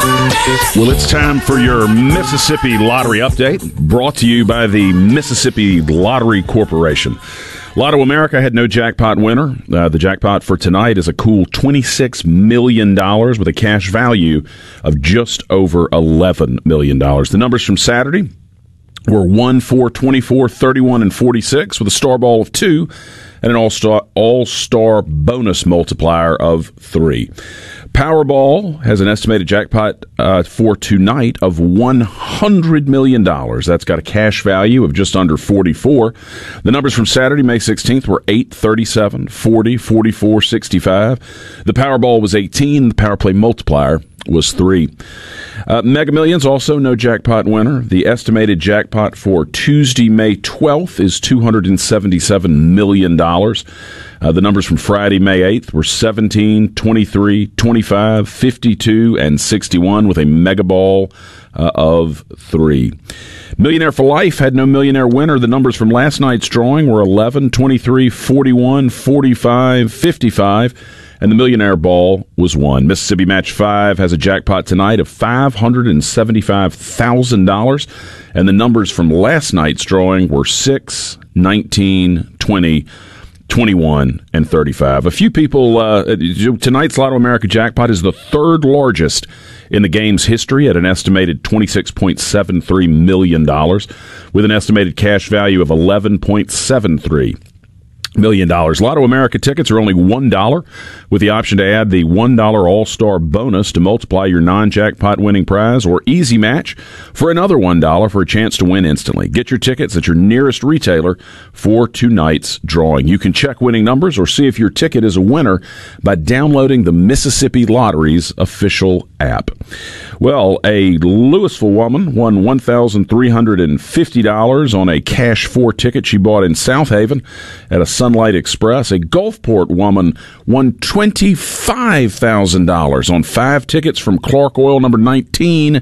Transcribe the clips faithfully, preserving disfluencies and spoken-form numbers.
Well, it's time for your Mississippi Lottery Update, brought to you by the Mississippi Lottery Corporation. Lotto America had no jackpot winner. Uh, the jackpot for tonight is a cool twenty-six million dollars with a cash value of just over eleven million dollars. The numbers from Saturday were one, four, twenty-four, thirty-one, and forty-six with a star ball of two and an all-star, all-star bonus multiplier of three. Powerball has an estimated jackpot uh, for tonight of one hundred million dollars. That's got a cash value of just under forty-four. The numbers from Saturday, May sixteenth, were eight, thirty-seven, forty, forty-four, sixty-five. The Powerball was eighteen. The Power Play multiplier was three. Uh, Mega Millions, also no jackpot winner. The estimated jackpot for Tuesday, May twelfth, is two hundred seventy-seven million dollars. Uh, the numbers from Friday, May eighth, were seventeen, twenty-three, twenty-five, fifty-two, and sixty-one with a mega ball uh, of three. Millionaire for Life had no millionaire winner. The numbers from last night's drawing were eleven, twenty-three, forty-one, forty-five, fifty-five, and the millionaire ball was one. Mississippi Match five has a jackpot tonight of five hundred seventy-five thousand dollars, and the numbers from last night's drawing were six, nineteen, twenty, twenty-one, and thirty-five. A few people, uh, tonight's Lotto America jackpot is the third largest in the game's history at an estimated twenty-six point seven three million dollars, with an estimated cash value of eleven point seven three million dollars. Lotto America tickets are only one dollar, with the option to add the one dollar All-Star bonus to multiply your non-jackpot winning prize, or Easy Match for another one dollar for a chance to win instantly. Get your tickets at your nearest retailer for tonight's drawing. You can check winning numbers or see if your ticket is a winner by downloading the Mississippi Lottery's official app. Well, a Louisville woman won one thousand three hundred fifty dollars on a cash four ticket she bought in South Haven at a Sunlight Express. A Gulfport woman won twenty-five thousand dollars on five tickets from Clark Oil number nineteen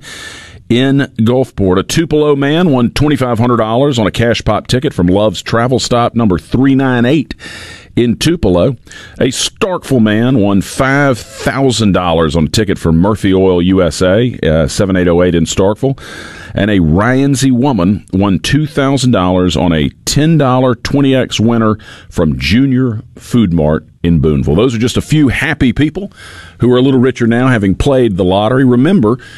in Gulfport. A Tupelo man won twenty-five hundred dollars on a cash pop ticket from Love's Travel Stop number three ninety-eight in Tupelo. A Starkville man won five thousand dollars on a ticket from Murphy Oil U S A, uh, seventy-eight oh eight in Starkville. And a Ryansey woman won two thousand dollars on a ten dollar twenty X winner from Junior Food Mart in Booneville. Those are just a few happy people who are a little richer now, having played the lottery. Remember,